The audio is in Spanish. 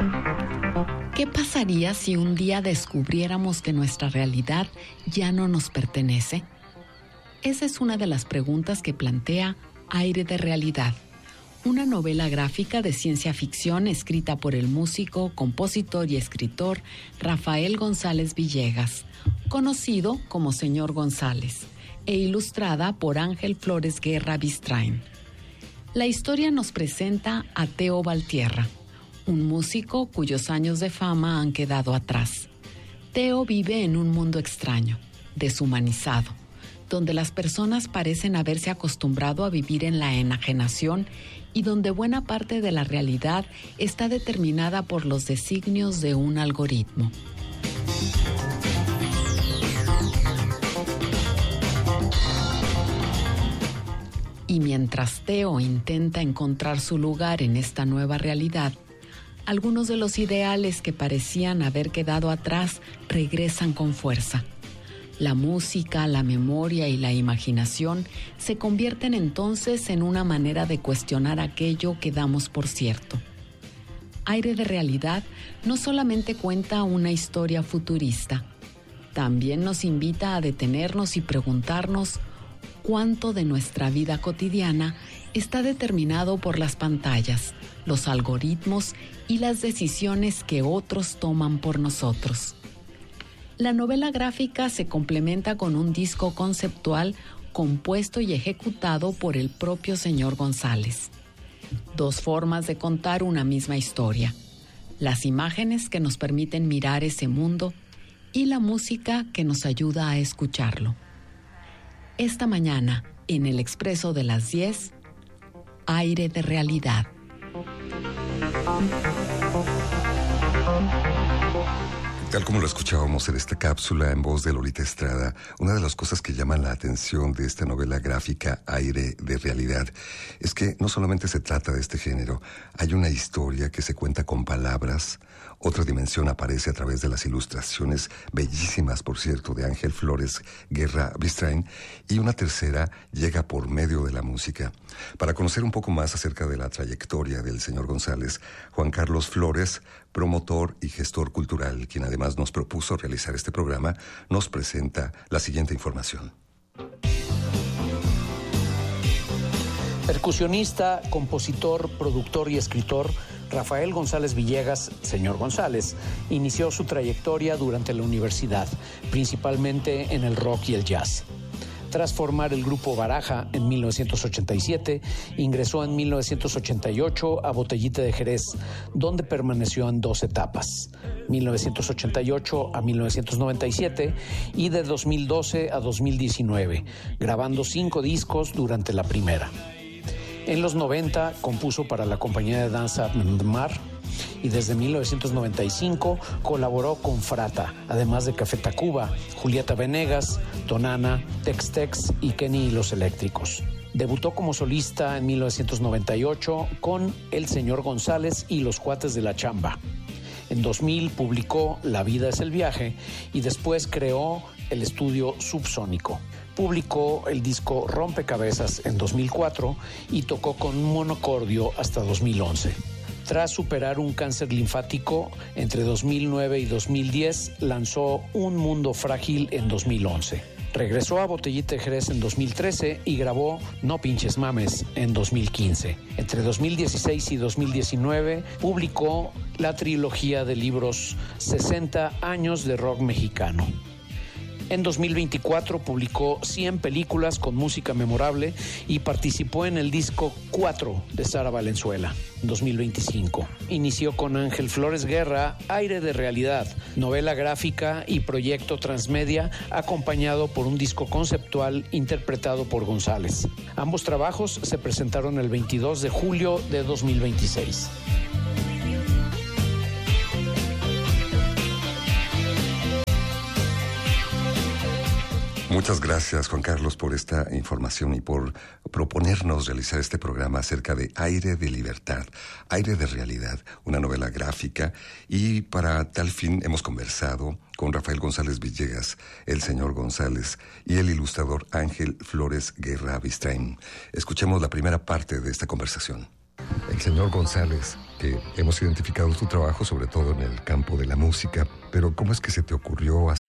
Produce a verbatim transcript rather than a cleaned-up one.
¿Qué pasaría si un día descubriéramos que nuestra realidad ya no nos pertenece? Esa es una de las preguntas que plantea Aire de Realidad, una novela gráfica de ciencia ficción escrita por el músico, compositor y escritor Rafael González Villegas, conocido como Señor González, e ilustrada por Ángel Flores Guerra Bistrain. La historia nos presenta a Teo Valtierra, un músico cuyos años de fama han quedado atrás. Teo vive en un mundo extraño, deshumanizado, donde las personas parecen haberse acostumbrado a vivir en la enajenación y donde buena parte de la realidad está determinada por los designios de un algoritmo. Y mientras Teo intenta encontrar su lugar en esta nueva realidad, algunos de los ideales que parecían haber quedado atrás regresan con fuerza. La música, la memoria y la imaginación se convierten entonces en una manera de cuestionar aquello que damos por cierto. Aire de Realidad no solamente cuenta una historia futurista, también nos invita a detenernos y preguntarnos cuánto de nuestra vida cotidiana está determinado por las pantallas, los algoritmos y las decisiones que otros toman por nosotros. La novela gráfica se complementa con un disco conceptual compuesto y ejecutado por el propio señor González. Dos formas de contar una misma historia: las imágenes que nos permiten mirar ese mundo y la música que nos ayuda a escucharlo. Esta mañana, en el Expreso de las diez, Aire de Realidad. Tal como lo escuchábamos en esta cápsula en voz de Lolita Estrada, una de las cosas que llaman la atención de esta novela gráfica Aire de Realidad es que no solamente se trata de este género, hay una historia que se cuenta con palabras, otra dimensión aparece a través de las ilustraciones, bellísimas por cierto, de Ángel Flores Guerra Bistrain, y una tercera llega por medio de la música. Para conocer un poco más acerca de la trayectoria del señor González, Juan Carlos Flores, promotor y gestor cultural, quien además nos propuso realizar este programa, nos presenta la siguiente información. Percusionista, compositor, productor y escritor, Rafael González Villegas, señor González, inició su trayectoria durante la universidad, principalmente en el rock y el jazz. Tras formar el grupo Baraja en mil novecientos ochenta y siete, ingresó en mil novecientos ochenta y ocho a Botellita de Jerez, donde permaneció en dos etapas, mil novecientos ochenta y ocho a mil novecientos noventa y siete y de dos mil doce a dos mil diecinueve, grabando cinco discos durante la primera. En los noventa compuso para la compañía de danza Mar y desde mil novecientos noventa y cinco colaboró con Frata, además de Café Tacuba, Julieta Venegas, Tonana, Tex Tex y Kenny y los Eléctricos. Debutó como solista en mil novecientos noventa y ocho con El Señor González y Los Cuates de la Chamba. En dos mil publicó La vida es el viaje y después creó el estudio Subsónico. Publicó el disco Rompecabezas en dos mil cuatro y tocó con Monocordio hasta dos mil once. Tras superar un cáncer linfático entre dos mil nueve y dos mil diez, lanzó Un Mundo Frágil en dos mil once. Regresó a Botellita de Jerez en dos mil trece y grabó No Pinches Mames en dos mil quince. Entre dos mil dieciséis y dos mil diecinueve publicó la trilogía de libros sesenta años de rock mexicano. En dos mil veinticuatro publicó cien películas con música memorable y participó en el disco cuatro de Sara Valenzuela. En dos mil veinticinco inició con Ángel Flores Guerra Aire de Realidad, novela gráfica y proyecto transmedia acompañado por un disco conceptual interpretado por González. Ambos trabajos se presentaron el veintidós de julio de dos mil veintiséis. Muchas gracias, Juan Carlos, por esta información y por proponernos realizar este programa acerca de Aire de Libertad, Aire de Realidad, una novela gráfica, y para tal fin hemos conversado con Rafael González Villegas, el señor González, y el ilustrador Ángel Flores Guerra Bistrain. Escuchemos la primera parte de esta conversación. El señor González, que hemos identificado tu trabajo sobre todo en el campo de la música, pero ¿cómo es que se te ocurrió